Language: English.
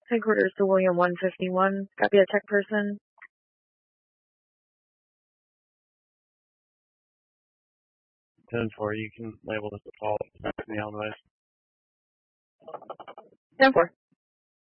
Headquarters to William 151. Copy a tech person. 10-4, you can label this a call. Me on the 10-4.